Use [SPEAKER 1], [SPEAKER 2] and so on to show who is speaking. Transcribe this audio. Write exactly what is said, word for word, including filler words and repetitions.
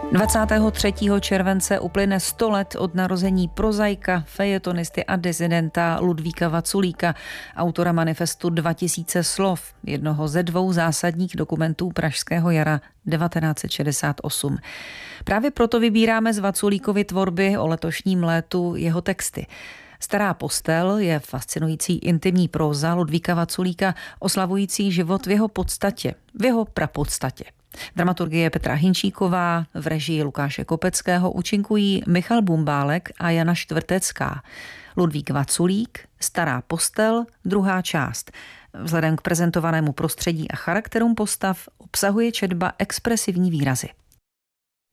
[SPEAKER 1] dvacátého třetího července uplyne sto let od narození prozaika, fejetonisty a disidenta Ludvíka Vaculíka, autora manifestu dva tisíce slov, jednoho ze dvou zásadních dokumentů pražského jara devatenáct set šedesát osm. Právě proto vybíráme z Vaculíkovy tvorby o letošním létu jeho texty. Stará postel je fascinující intimní próza Ludvíka Vaculíka, oslavující život v jeho podstatě, v jeho prapodstatě. Dramaturgie Petra Hinčíková, v režii Lukáše Kopeckého účinkují Michal Bumbálek a Jana Štvrtecká. Ludvík Vaculík, Stará postel, druhá část. Vzhledem k prezentovanému prostředí a charakterům postav obsahuje četba expresivní výrazy.